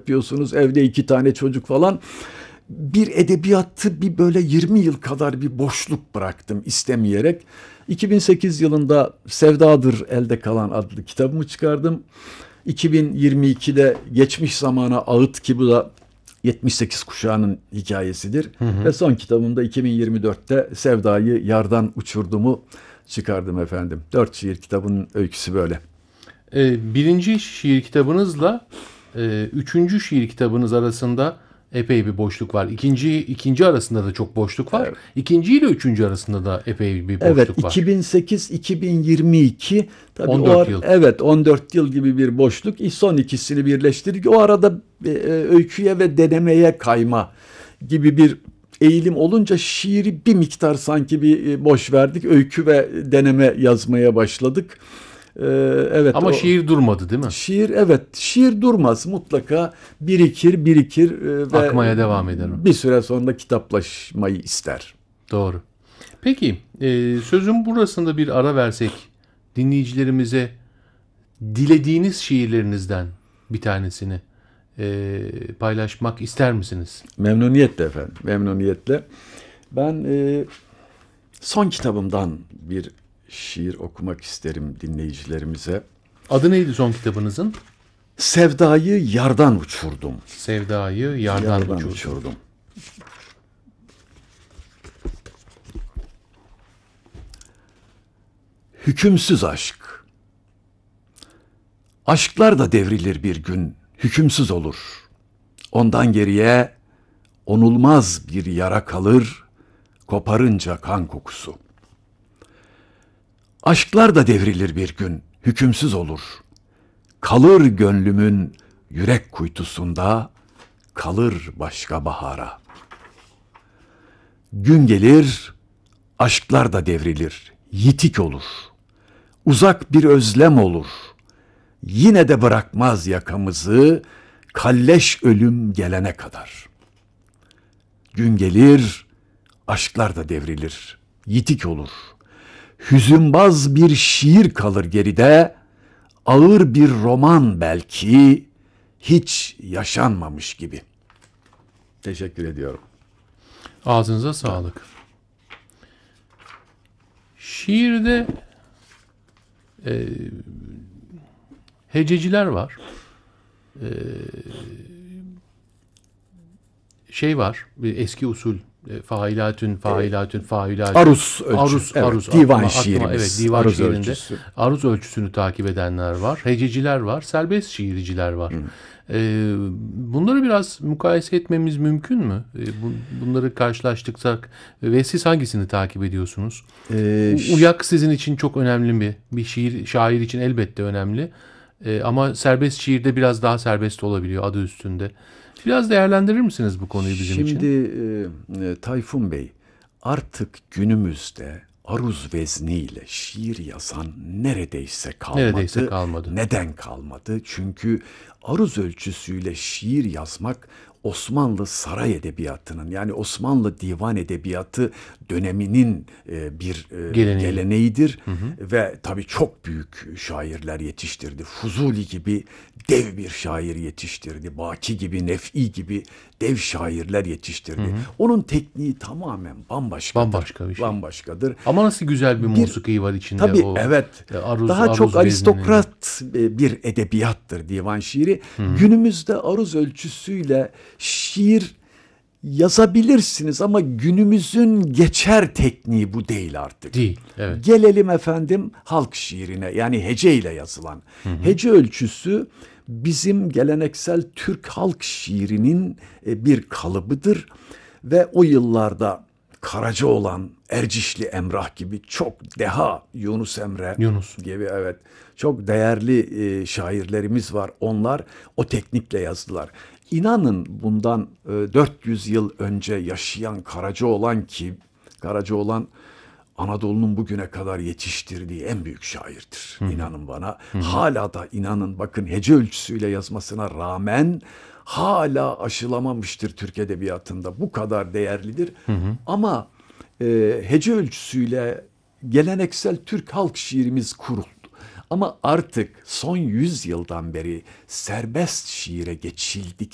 yapıyorsunuz, evde 2 tane çocuk falan. Bir edebiyatı bir böyle 20 yıl kadar bir boşluk bıraktım istemeyerek. 2008 yılında Sevdadır Elde Kalan adlı kitabımı çıkardım. 2022'de Geçmiş Zamana Ağıt, ki bu da 78 kuşağının hikayesidir. Ve son kitabımda 2024'te Sevdayı Yardan Uçurdumu çıkardım efendim. 4 şiir kitabının öyküsü böyle. Birinci şiir kitabınızla üçüncü şiir kitabınız arasında epey bir boşluk var. İkinci arasında da çok boşluk var. Evet. İkinci ile üçüncü arasında da epey bir Evet, boşluk var. 2008-2022 tabii 14 yıl. Evet, 14 yıl gibi bir boşluk. Son ikisini birleştirdik. O arada öyküye ve denemeye kayma gibi bir eğilim olunca şiiri bir miktar sanki bir boş verdik. Öykü ve deneme yazmaya başladık. Evet. Ama şiir durmadı değil mi? Şiir durmaz, mutlaka birikir ve Akmaya devam eder o. bir süre sonra kitaplaşmayı ister. Doğru. Peki, sözün burasında bir ara versek, dinleyicilerimize dilediğiniz şiirlerinizden bir tanesini paylaşmak ister misiniz? Memnuniyetle efendim, memnuniyetle. Ben son kitabımdan bir şiir okumak isterim dinleyicilerimize. Adı neydi son kitabınızın? Sevdayı Yardan Uçurdum. Sevdayı Yardan Uçurdum. Hükümsüz aşk. Aşklar da devrilir bir gün, hükümsüz olur. Ondan geriye onulmaz bir yara kalır, koparınca kan kokusu. Aşklar da devrilir bir gün, hükümsüz olur. Kalır gönlümün yürek kuytusunda, kalır başka bahara. Gün gelir, aşklar da devrilir, yitik olur. Uzak bir özlem olur. Yine de bırakmaz yakamızı, kalleş ölüm gelene kadar. Gün gelir, aşklar da devrilir, yitik olur. Hüzünbaz bir şiir kalır geride, ağır bir roman belki, hiç yaşanmamış gibi. Teşekkür ediyorum. Ağzınıza sağlık. Şiirde hececiler var. Var. Bir eski usul failatün, failatün, failatün. Aruz ölçüsü. Aruz. Divan şiirimiz. Evet, divan Aruz şiirinde ölçüsü. aruz ölçüsünü takip edenler var. Hececiler var. Serbest şiirciler var. Bunları biraz mukayese etmemiz mümkün mü? Bunları karşılaştırsak ve siz hangisini takip ediyorsunuz? Uyak sizin için çok önemli bir şair için elbette önemli. Ama serbest şiirde biraz daha serbest olabiliyor adı üstünde. Biraz değerlendirir misiniz bu konuyu bizim için? Şimdi Tayfun Bey, artık günümüzde aruz vezniyle şiir yazan neredeyse kalmadı. Neden kalmadı? Çünkü aruz ölçüsüyle şiir yazmak Osmanlı saray edebiyatının, yani Osmanlı divan edebiyatı döneminin bir geleneğidir. Ve tabii çok büyük şairler yetiştirdi. Fuzuli gibi dev bir şair yetiştirdi. Baki gibi, Nef'i gibi dev şairler yetiştirdi. Onun tekniği tamamen bambaşkadır. Ama nasıl güzel bir musiki var içinde. Tabii o. Evet. Daha aruz çok aristokrat bir edebiyattır divan şiiri. Günümüzde aruz ölçüsüyle şiir yazabilirsiniz ama günümüzün geçer tekniği bu değil artık. Değil, evet. Gelelim efendim halk şiirine, yani hece ile yazılan. Hece ölçüsü bizim geleneksel Türk halk şiirinin bir kalıbıdır ve o yıllarda Karacaoğlan, Ercişli Emrah gibi çok deha, Yunus Emre gibi çok değerli şairlerimiz var. Onlar o teknikle yazdılar. İnanın bundan 400 yıl önce yaşayan Karacaoğlan Anadolu'nun bugüne kadar yetiştirdiği en büyük şairdir. İnanın bana. Hala da inanın, bakın, hece ölçüsüyle yazmasına rağmen hala aşılamamıştır Türk edebiyatında. Bu kadar değerlidir. Ama hece ölçüsüyle geleneksel Türk halk şiirimiz kuruldu. Ama artık son 100 yıldan beri serbest şiire